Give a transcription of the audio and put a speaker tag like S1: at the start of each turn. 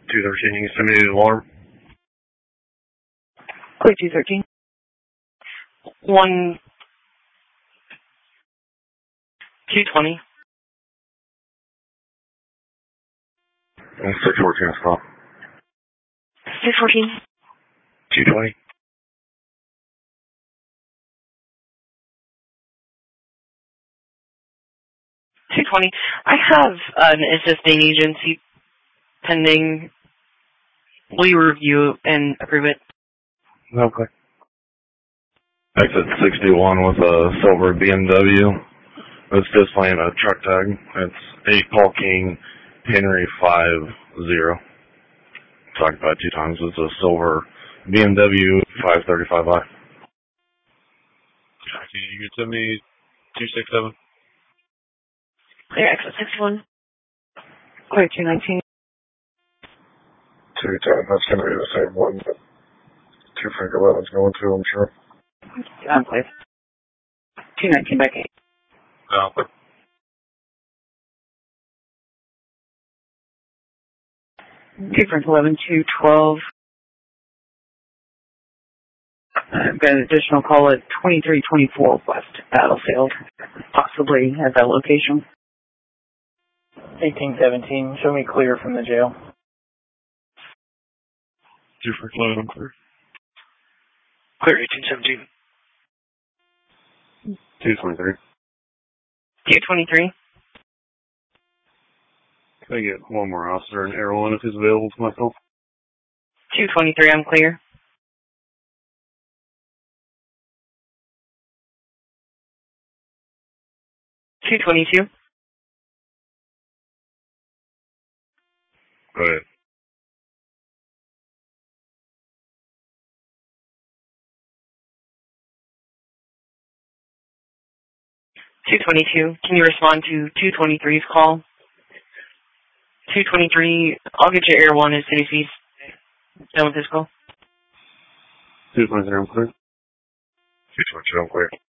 S1: 213, you send me the alarm.
S2: Clear 213. 220.
S1: 614 is call.
S2: 614.
S1: 220.
S2: 220. I have an SSA agency pending. Will you review and approve it?
S1: Okay. Exit 61 with a silver BMW. It's displaying a truck tag. It's 8 Paul King Henry 50. Talked about it 2 times. It's a silver BMW 535i.
S3: You can send me 267.
S2: Clear exit 61. Clear 219.
S1: 210. That's going to be the same one that 2 Frank 11's going to, I'm sure.
S2: I'm clear. 219 back 8.
S3: No.
S2: 2 Frank 11, 212. I've got an additional call at 2324 West Battlefield, possibly at that location.
S4: 1817, show me clear from the jail.
S3: 2 Frank 11, I'm clear.
S2: Clear 1817.
S1: 223.
S2: 223.
S3: Can I get one more officer in Air 1 if he's available to myself?
S2: 223, I'm clear. 222.
S1: Go ahead.
S2: 222. Can you respond to 223's call? 223, I'll get you Air 1 as soon as he's done with his call.
S3: 223, I'm clear.
S1: 222, I'm clear.